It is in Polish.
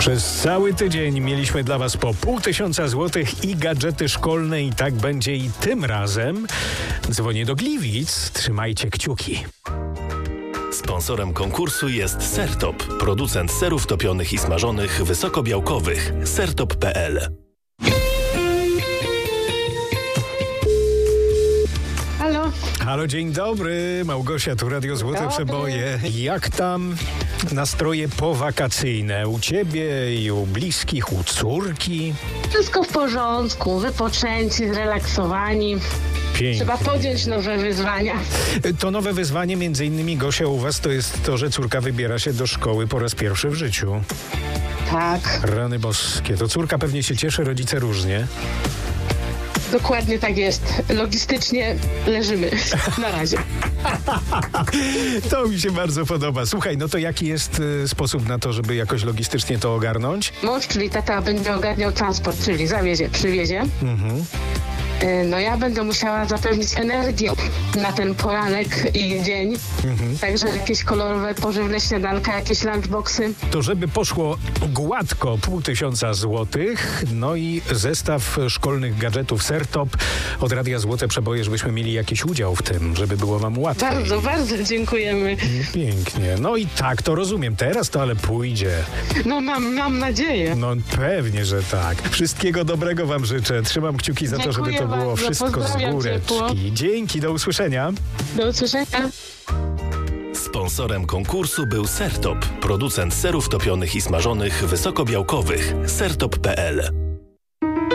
Przez cały tydzień mieliśmy dla Was po 500 złotych i gadżety szkolne i tak będzie i tym razem. Dzwonię do Gliwic, trzymajcie kciuki. Sponsorem konkursu jest Sertop, producent serów topionych i smażonych wysokobiałkowych. Sertop.pl. Halo, dzień dobry. Małgosia, tu Radio Złote Przeboje. Jak tam nastroje powakacyjne? U ciebie i u bliskich, u córki? Wszystko w porządku, wypoczęci, zrelaksowani. Pięknie. Trzeba podjąć nowe wyzwania. To nowe wyzwanie, między innymi, Gosia, u was to jest to, że córka wybiera się do szkoły po raz pierwszy w życiu. Tak, Rany boskie. To córka pewnie się cieszy, rodzice różnie. dokładnie tak jest. Logistycznie leżymy na razie. To mi się bardzo podoba. Słuchaj, no to jaki jest sposób na to, żeby jakoś logistycznie to ogarnąć? Mąż, czyli tata, będzie ogarniał transport, czyli przywiezie. No ja będę musiała zapewnić energię na ten poranek i dzień. Także jakieś kolorowe, pożywne śniadanka, jakieś lunchboxy. To żeby poszło gładko 500 złotych, no i zestaw szkolnych gadżetów Sertop od Radia Złote Przeboje, żebyśmy mieli jakiś udział w tym, żeby było wam łatwiej. Bardzo, bardzo dziękujemy. Pięknie. No i tak, to rozumiem. Teraz to ale pójdzie. No mam nadzieję. No pewnie, że tak. Wszystkiego dobrego wam życzę. Trzymam kciuki za to, żeby Dziękuję to było bardzo. wszystko z Pozdrawiam góreczki. ciepło. Dzięki, do usłyszenia. Do usłyszenia. Sponsorem konkursu był Sertop, producent serów topionych i smażonych wysokobiałkowych. Sertop.pl.